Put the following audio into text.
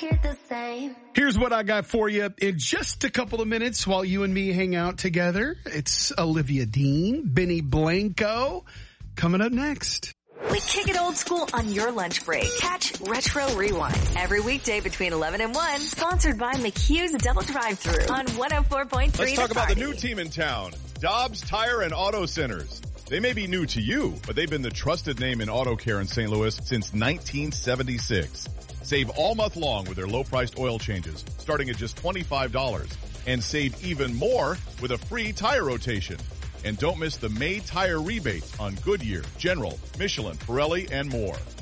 here the same. Here's what I got for you in just a couple of minutes while you and me hang out together. It's Olivia Dean, Benny Blanco, coming up next. We kick it old school on your lunch break. Catch Retro Rewind every weekday between 11 and 1. Sponsored by McHugh's Double Drive-Thru on 104.3. Let's talk about the new team in town, Dobbs Tire and Auto Centers. They may be new to you, but they've been the trusted name in auto care in St. Louis since 1976. Save all month long with their low-priced oil changes, starting at just $25. And save even more with a free tire rotation. And don't miss the May Tire rebates on Goodyear, General, Michelin, Pirelli, and more.